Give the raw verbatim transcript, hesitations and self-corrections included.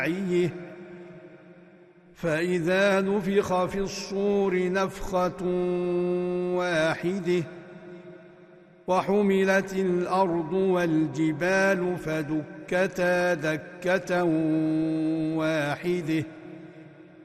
فإذا نفخ في الصور نفخة واحدة وحملت الأرض والجبال فدكتا دكة واحدة